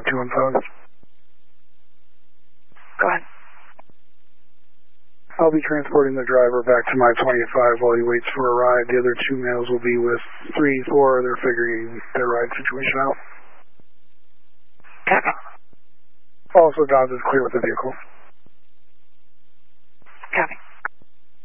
215. Go ahead. I'll be transporting the driver back to my 25 while he waits for a ride. The other 2 males will be with 3, 4. They're figuring their ride situation out. Copy. Also, Dodge is clear with the vehicle.